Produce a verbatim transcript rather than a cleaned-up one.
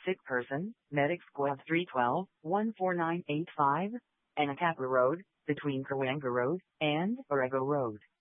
Sick person, Medic Squad three twelve, one four nine eight five, Anacapa Road, between Cahuenga Road and Orego Road.